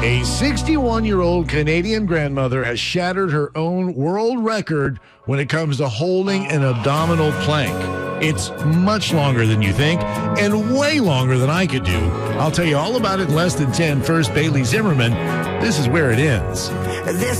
A 61-year-old Canadian grandmother has shattered her own world record when it comes to holding an abdominal plank. It's much longer than you think and way longer than I could do. I'll tell you all about it in less than 10. First, Bailey Zimmerman. This is where it ends. This